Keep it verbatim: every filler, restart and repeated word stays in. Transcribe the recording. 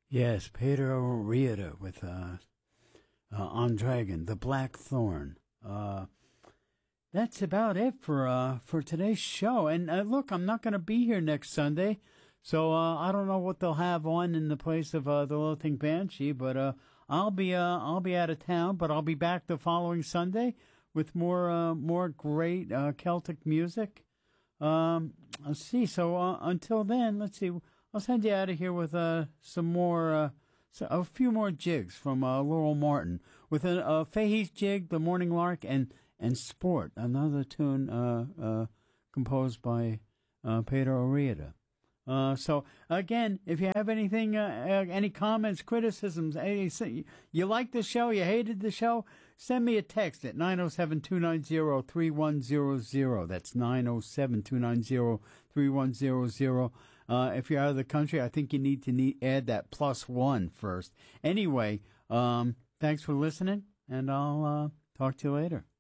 Yes, Pedro Rieta with uh, uh, on Dragon, The Black Thorn. Uh, that's about it for uh, for today's show. And uh, look, I'm not going to be here next Sunday, so uh, I don't know what they'll have on in the place of uh, the Loathing Banshee. But uh, I'll be uh, I'll be out of town, but I'll be back the following Sunday with more uh, more great uh, Celtic music. Um, let's see. So uh, until then, let's see. I'll send you out of here with uh, some more, uh, so a few more jigs from uh, Laurel Martin with a uh, Fahey's jig, The Morning Lark, and and Sport, another tune uh, uh, composed by uh, Pedro Rieta. Uh, so again, if you have anything, uh, uh, any comments, criticisms, any, you like the show, you hated the show, send me a text at nine oh seven, two nine zero, three one zero zero. That's nine oh seven, two nine zero, three one zero zero. Uh, if you're out of the country, I think you need to need, add that plus one first. Anyway, um, thanks for listening, and I'll uh, talk to you later.